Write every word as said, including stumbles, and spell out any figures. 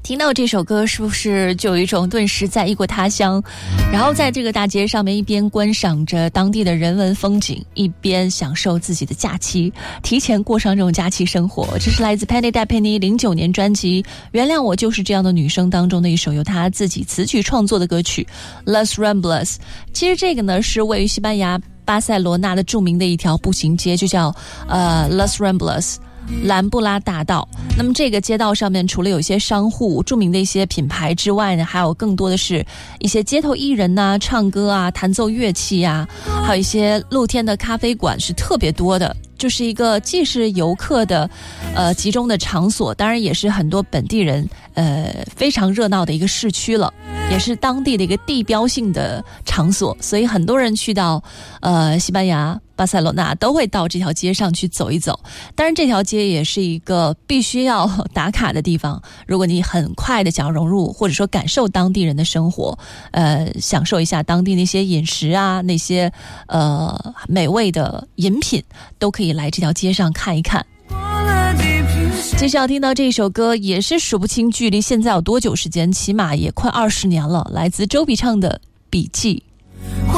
听到这首歌是不是就有一种顿时在异国他乡，然后在这个大街上面一边观赏着当地的人文风景，一边享受自己的假期，提前过上这种假期生活。这是来自 Penny Depeny 零九年专辑《原谅我就是这样的女生》当中的一首由她自己词曲创作的歌曲 Las Ramblas。 其实这个呢是位于西班牙巴塞罗那的著名的一条步行街，就叫呃 Las Ramblas兰布拉大道。那么这个街道上面除了有一些商户著名的一些品牌之外呢，还有更多的是一些街头艺人呐、啊、唱歌啊、弹奏乐器啊，还有一些露天的咖啡馆是特别多的，就是一个既是游客的呃集中的场所，当然也是很多本地人呃非常热闹的一个市区了，也是当地的一个地标性的场所，所以很多人去到呃西班牙巴塞罗那都会到这条街上去走一走。当然这条街也是一个必须要打卡的地方，如果你很快的想要融入或者说感受当地人的生活，呃享受一下当地那些饮食啊，那些呃美味的饮品，都可以来这条街上看一看。接下来听到这首歌也是数不清距离现在有多久时间，起码也快二十年了，来自周笔畅的笔记。